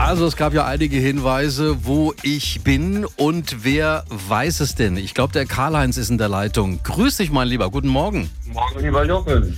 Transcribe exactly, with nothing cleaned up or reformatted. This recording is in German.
Also es gab ja einige Hinweise, wo ich bin und wer weiß es denn? Ich glaube, der Karl-Heinz ist in der Leitung. Grüß dich, mein Lieber. Guten Morgen. Morgen, lieber Jochen.